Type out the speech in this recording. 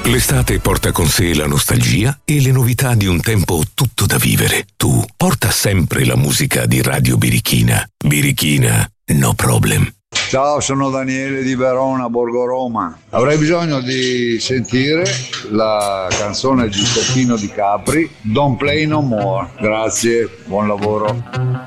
L'estate porta con sé la nostalgia e le novità di un tempo tutto da vivere. Tu porta sempre la musica di Radio Birichina. Birichina, no problem. Ciao, sono Daniele di Verona, Borgo Roma. Avrei bisogno di sentire la canzone di Peppino Di Capri, Don't Play No More. Grazie, buon lavoro.